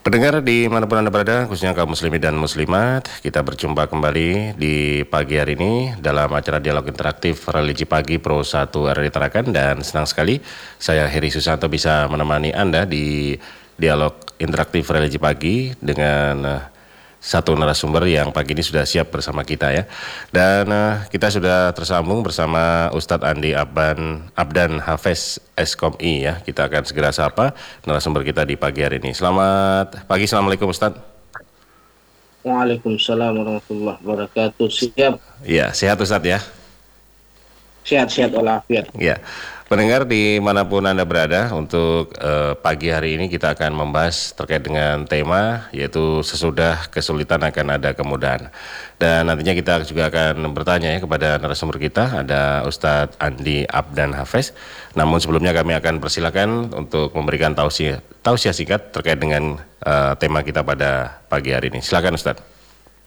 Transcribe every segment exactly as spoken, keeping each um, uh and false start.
Pendengar dimanapun Anda berada, khususnya kaum muslimin dan muslimat, kita berjumpa kembali di pagi hari ini dalam acara dialog interaktif Religi Pagi Pro satu R R I Tarakan, dan senang sekali saya Heri Susanto bisa menemani Anda di dialog interaktif Religi Pagi dengan uh, satu narasumber yang pagi ini sudah siap bersama kita ya. Dan uh, kita sudah tersambung bersama Ustadz Andi Abdan, Abdan Hafez Eskom-I ya. Kita akan segera sapa narasumber kita di pagi hari ini. Selamat pagi, Assalamualaikum Ustadz. Waalaikumsalam warahmatullahi wabarakatuh. Siap, Ya, sehat Ustadz ya. sehat-sehat walafiat. Ya, pendengar dimanapun Anda berada, untuk eh, pagi hari ini kita akan membahas terkait dengan tema yaitu sesudah kesulitan akan ada kemudahan. Dan nantinya kita juga akan bertanya ya kepada narasumber kita, ada Ustadz Andi Abdan Hafez. Namun sebelumnya kami akan persilakan untuk memberikan tausiah tausiah singkat terkait dengan eh, tema kita pada pagi hari ini. Silakan Ustadz.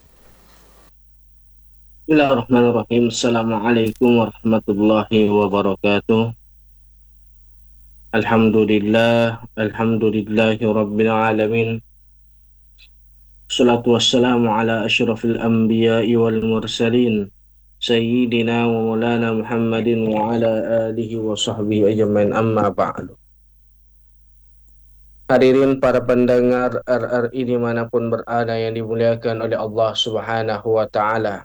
Bismillahirrahmanirrahim. Assalamualaikum warahmatullahi wabarakatuh. Alhamdulillah, alhamdulillahi rabbil alamin. Salatu wassalamu ala asyrafil anbiya'i wal mursalin. Sayyidina wa maulana Muhammadin wa ala alihi wa sahbihi ajmain, amma ba'du. Hadirin para pendengar R R I dimanapun berada yang dimuliakan oleh Allah Subhanahu wa ta'ala.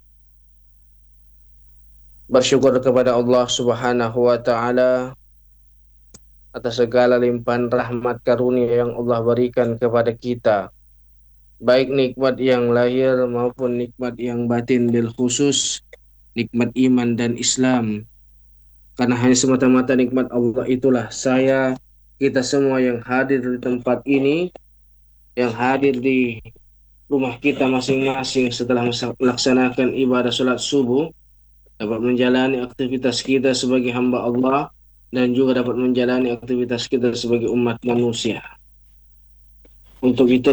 Bersyukur kepada Allah Subhanahu wa ta'ala atas segala limpahan rahmat karunia yang Allah berikan kepada kita, baik nikmat yang lahir maupun nikmat yang batin, bil khusus nikmat iman dan Islam. Karena hanya semata-mata nikmat Allah itulah saya, kita semua yang hadir di tempat ini, yang hadir di rumah kita masing-masing setelah melaksanakan ibadah sholat subuh, dapat menjalani aktivitas kita sebagai hamba Allah dan juga dapat menjalani aktivitas kita sebagai umat manusia. Untuk itu